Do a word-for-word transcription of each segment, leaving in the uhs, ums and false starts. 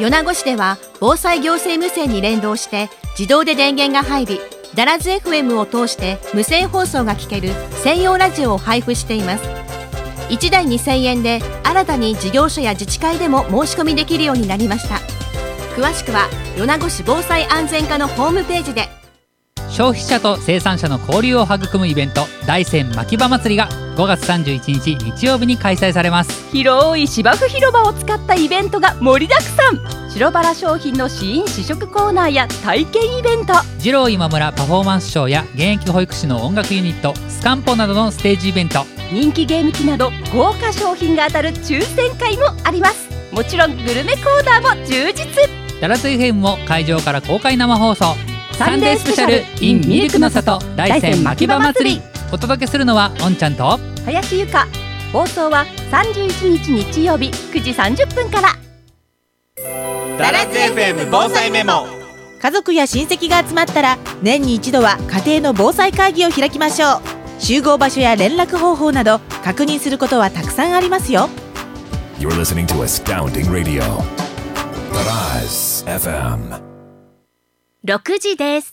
米子市では防災行政無線に連動して自動で電源が入り、ダラズ エフエム を通して無線放送が聞ける専用ラジオを配布しています。いちだいにせんえんで新たに事業所や自治会でも申し込みできるようになりました。詳しくは米子市防災安全課のホームページで。 消費者と生産者の交流を育むイベント、大山牧場祭りがごがつさんじゅういちにち日曜日に開催されます。 広い芝生広場を使ったイベントが盛りだくさん。白バラ商品の試飲試食コーナーや体験イベント、 二郎今村パフォーマンスショーや現役保育士の音楽ユニットスカンポなどのステージイベント、 人気ゲーム機など豪華商品が当たる抽選会もあります。もちろんグルメコーナーも充実。 ダラス エフエム も会場から公開生放送、 サンデースペシャル in ミルクの里大山牧場祭り。 お届けするのはおんちゃんと林由香。放送はさんじゅういちにち日曜日くじさんじゅっぷんから。 ダラズ エフエム 防災メモ。 家族や親戚が集まったら年に一度は家庭の防災会議を開きましょう。集合場所や連絡方法など確認することはたくさんありますよ。 You're listening to Astounding Radio ダラズ エフエム。 ろくじです。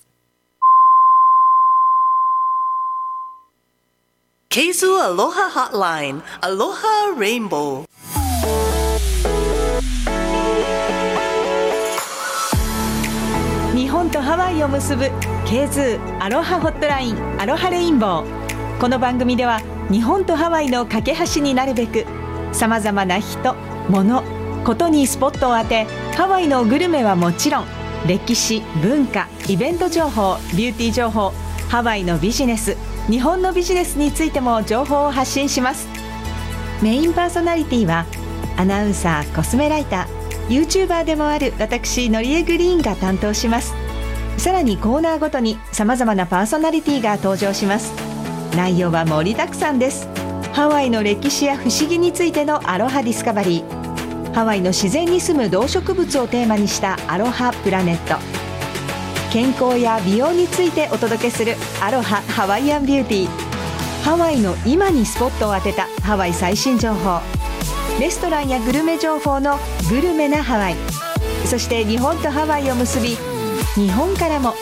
ケイズーアロハホットラインアロハレインボー。 日本とハワイを結ぶ ケイズー アロハホットラインアロハレインボー。この番組では日本とハワイの架け橋になるべくさまざまな人、物、ことにスポットを当て、ハワイのグルメはもちろん歴史、文化、イベント情報、ビューティー情報、ハワイのビジネス、日本のビジネスについても情報を発信します。メインパーソナリティはアナウンサー、コスメライター、YouTuber でもある私のりえグリーンが担当します。さらにコーナーごとにさまざまなパーソナリティが登場します。内容は盛りだくさんです。ハワイの歴史や不思議についてのアロハディスカバリー、ハワイの自然に住む動植物をテーマにしたアロハプラネット、健康や美容についてお届けするアロハハワイアンビューティー、ハワイの今にスポットを当てたハワイ最新情報、レストランやグルメ情報のグルメなハワイ、そして日本とハワイを結び、日本からも